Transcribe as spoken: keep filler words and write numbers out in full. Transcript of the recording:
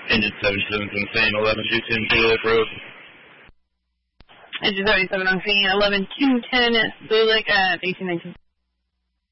Engine seventy-seven from San eleven two ten Blue Lake Road. Engine seventy-seven on San eleven two ten Blue Lake at eighteen nineteen.